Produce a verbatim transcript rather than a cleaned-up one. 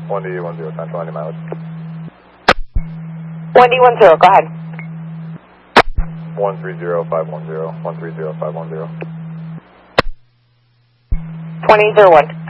one D one zero Central, any mileage? one D one zero, go ahead. one three zero five one zero, one three zero five one zero. twenty zero one.